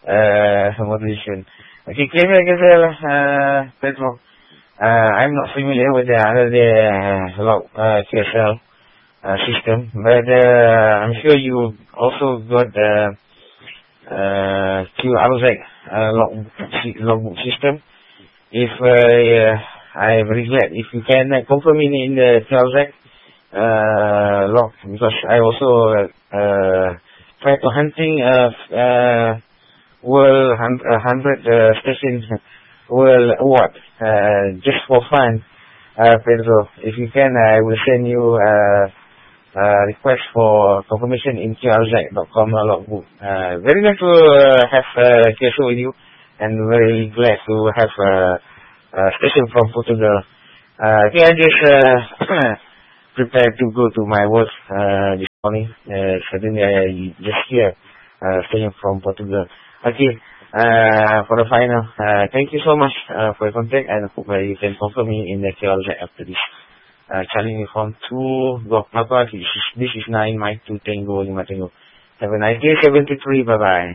modulation. Okay, Clever Gazelle, Pedro. I'm not familiar with the log QSL system, but I'm sure you also got the QRZ logbook system. If I'm really glad if you can confirm me in the QRZ log, because I also try to hunting World 100 Station World Award just for fun. Pedro, if you can, I will send you request for confirmation in QRZ.com logbook. Very nice to have QSO with you, and very glad to have a station from Portugal. Okay, I just prepared to go to my work this morning. Suddenly I just hear station from Portugal. Okay, for the final, thank you so much for your contact, and hope you can confirm me in the QRZ after this. Charlie Uniform 2, Golf Papa, this is 9, Mike 2, Tango, Lima Tango. Have a nice day, 73, bye-bye.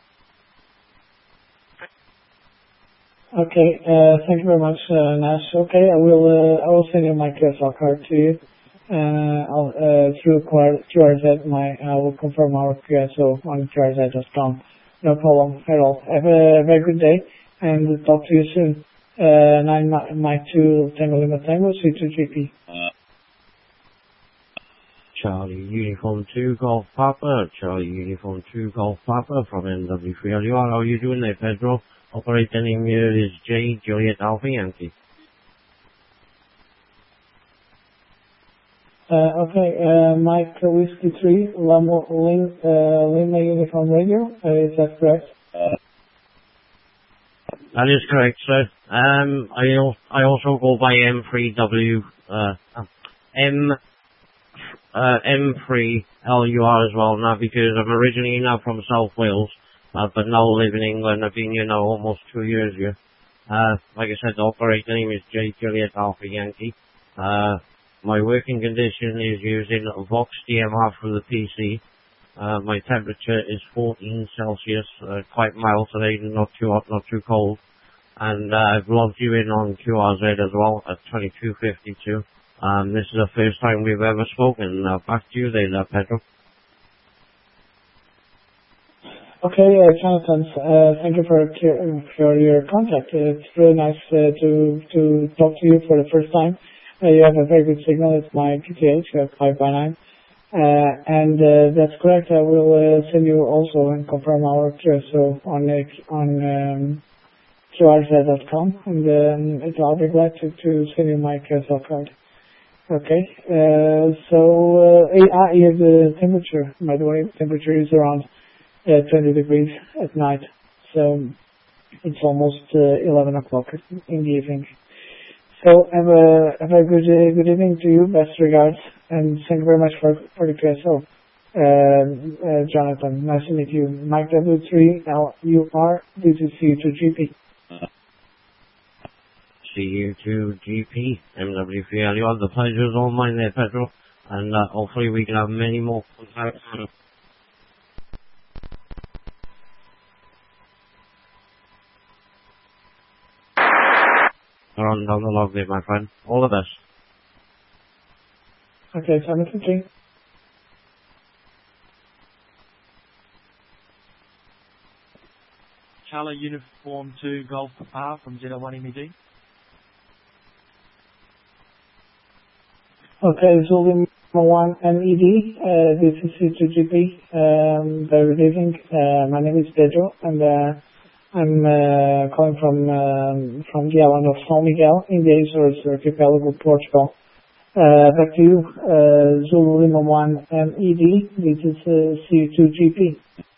Okay, thank you very much, Nash. Okay, I will send you my QSL card to you. I'll through QRZ, I will confirm our QSO on QRZ.com. No problem at all. Have a very good day, and talk to you soon. 9 Mike 2 Tango Lima Tango C2GP. Charlie Uniform 2 Golf Papa, Charlie Uniform 2 Golf Papa from NW3LU. How are you doing there, Pedro? Operator name here is J Juliet Alpha Yankee. Okay, Mike Whiskey 3 Lima Uniform Radio. Is that correct? That is correct, sir. I also go by M3W, M3LUR as well now, because I'm originally now from South Wales, but now live in England. I've been here now almost 2 years here. Like I said, the operator name is J Juliet Alpha Yankee. My working condition is using Vox DMR through the PC. My temperature is 14 Celsius, quite mild today, not too hot, not too cold. And I've logged you in on QRZ as well at 2252. This is the first time we've ever spoken. Back to you there, Pedro. Okay, Jonathan, thank you for your contact. It's really nice to talk to you for the first time. You have a very good signal. It's my PTH, you have 5x9. And that's correct. I will send you also and confirm our QSO on QRZ.com, and I'll be glad to send you my QSL card. Okay, so here's the temperature. By the way, the temperature is around 20 degrees at night, so it's almost 11 o'clock in the evening. So have a good evening to you. Best regards, and thank you very much for the QSO. Jonathan, nice to meet you. Mike W3LUR, this is CU2GP. CU2GP, MW3LUR. The pleasure is all mine there, Pedro, and hopefully we can have many more contacts. On down the log there, my friend. All the best. Okay, Jonathan King. Charlie Uniform 2 Golf Papa from Z01 MED. Okay, Zulu 1 MED, this is C2GP. Very good evening. My name is Pedro, and I'm calling from the island of São Miguel in the Azores archipelago, Portugal. Back to you, Zulu Lima 1 MED, this is CU2GP.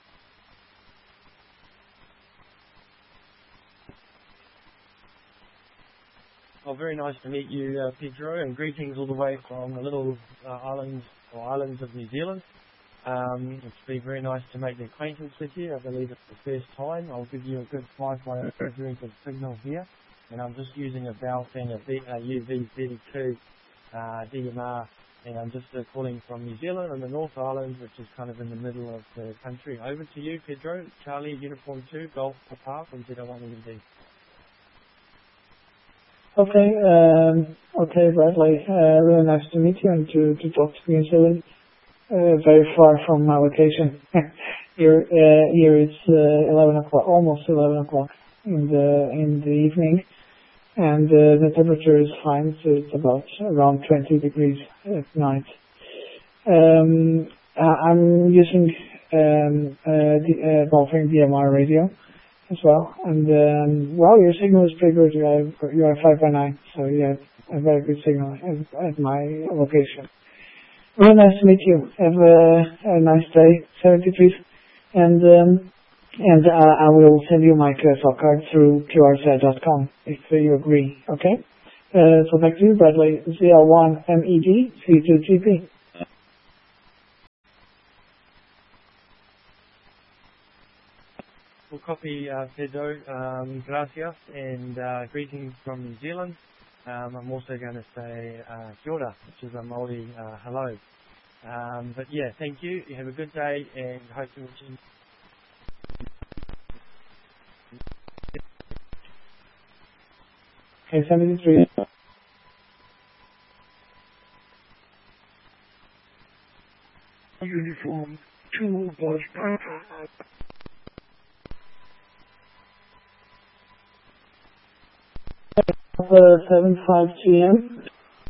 Well, very nice to meet you, Pedro, and greetings all the way from the little islands of New Zealand. It's been very nice to make the acquaintance with you. I believe it's the first time. I'll give you a good 5.0 good signal here, and I'm just using a Baofeng UV32 DMR and I'm just calling from New Zealand in the North Island, which is kind of in the middle of the country. Over to you, Pedro. Charlie, Uniform 2, Golf Papa from Z01 ED. Okay, Bradley. Really nice to meet you and to talk to you in New Zealand. Very far from my location. Here it's 11 o'clock, almost 11 o'clock in the evening, and the temperature is fine. So it's about around 20 degrees at night. I'm using the Golfing DMR radio as well, and your signal is pretty good. You are 5x9, so you have a very good signal at my location. Very nice to meet you. Have a nice day, 73, and I will send you my QSL card through qrz.com if you agree. Okay. So back to you, Bradley. ZL1 MED C2GP. We'll copy Pedro. Gracias and greetings from New Zealand. I'm also going to say kia ora, which is a Māori hello. But yeah, thank you. You have a good day and hope to meet you. Okay, 73. Uniform 2 Golf Papa. 7:05 p.m.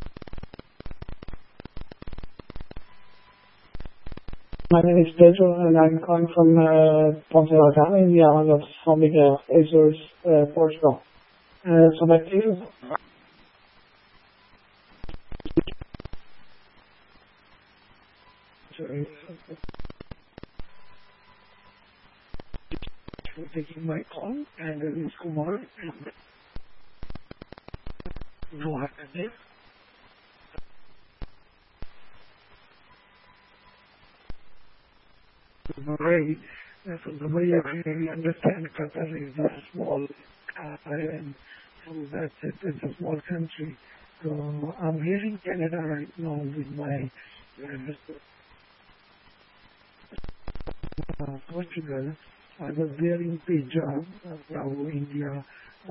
My name is Pedro and I'm calling from Ponte Lagana in the island of São Miguel, Azores, Portugal. So back to you. Sorry for taking my call, and this is Kumar and Guwahati. From the way I really understand, Qatar is a small island, so that's it. It's a small country. So I'm here in Canada right now with my Portugal. I was there in Punjab, Bravo, India,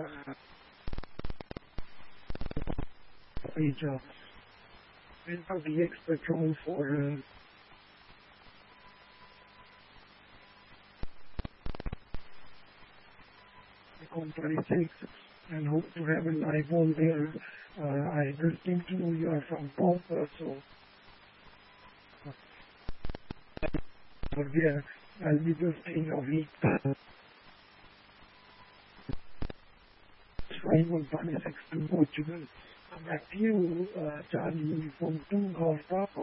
Asia. And for the ex-petrol for COP26 and hope to have a live on there. I just came to know you are from Pompa, so yeah, I'll be just staying a week. Trying on 26 to Portugal. I'm back to you, Charlie, Uniform 2 Golf Papa.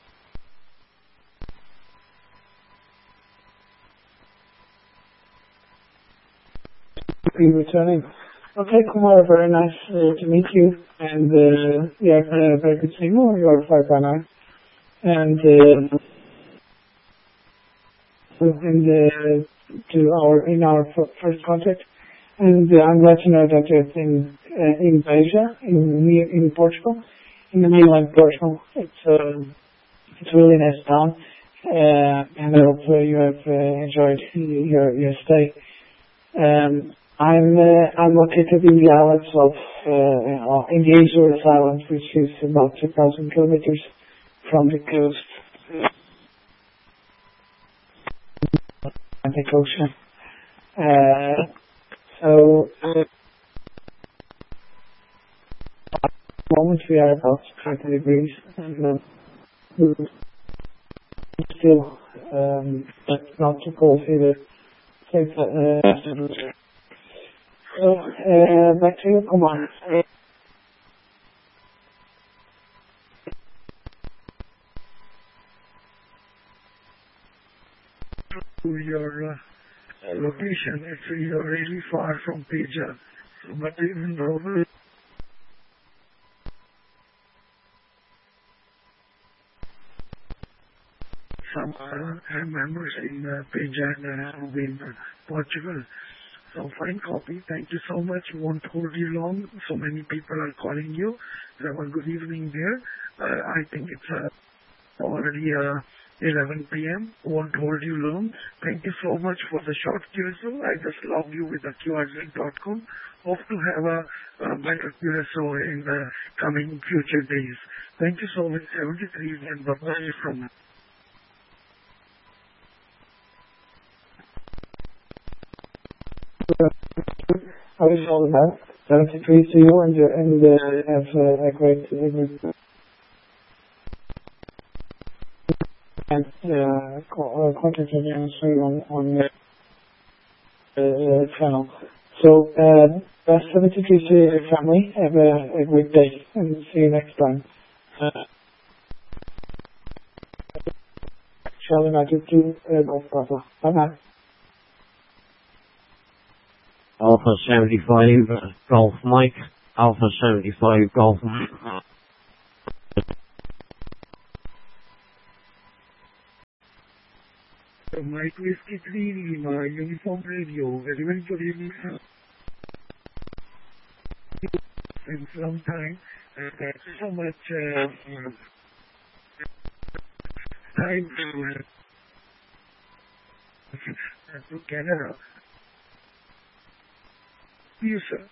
Returning. Okay, Kumar, very nice to meet you, and you have a very good signal. You are 5x9, and in our first contact, and I'm glad to know that you're in Beja, in Portugal, in the mainland Portugal. It's a really nice town, and I hope you have enjoyed your stay. I'm located in the islands of in the Azores Islands, which is about 2,000 kilometers from the coast, Atlantic Ocean. So at the moment we are about 20 degrees, and still not too cold either. So, back to you, come on. To your location, actually you're really far from Peja, but even though some are members in Peja and in Portugal, So fine copy. Thank you so much. Won't hold you long. So many people are calling you. Have a good evening there. I think it's already 11 p.m. Won't hold you long. Thank you so much for the short QSO. I just logged you with the QRZ.com. Hope to have a better QSO in the coming future days. Thank you so much, 73, and bye-bye from I wish all the best. 73 to you and have a great and contact again soon on the channel. So, best 73 to your family. Have a great day and see you next time. Charlie Magic to Golf Papa. Bye-bye. Alpha 75 Golf Mike. Alpha 75 Golf Mike. Mike Whiskey 3 Lima, Uniform Radio, very good evening. In some time, thank you so much time to Canada. You, sir.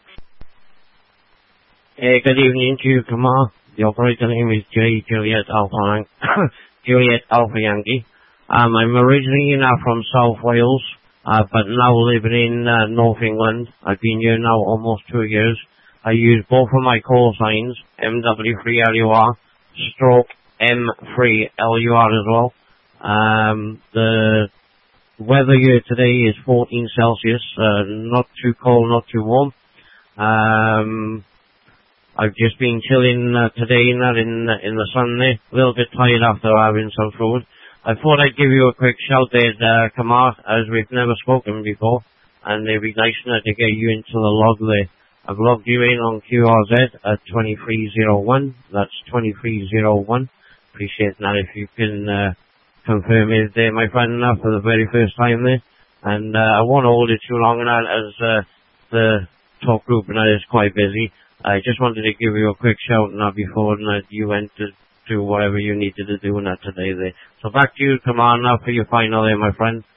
Hey, good evening to you, Kamal. The operator name is J. Juliet Alpha Juliet Alpha Yankee. I'm originally from South Wales, but now living in North England. I've been here now almost 2 years. I use both of my call signs, MW3LUR, stroke M3LUR as well. The weather here today is 14 Celsius, not too cold, not too warm. I've just been chilling today in the sun there, a little bit tired after having some food. I thought I'd give you a quick shout there, Kamar, as we've never spoken before, and it'd be nice to get you into the log there. I've logged you in on QRZ at 2301. That's 2301. Appreciate that if you can confirm it there, my friend, for the very first time there. And I won't hold it too long as the talk group is quite busy. I just wanted to give you a quick shout before you went to do whatever you needed to do today there. So back to you, come on now for your final there, my friend.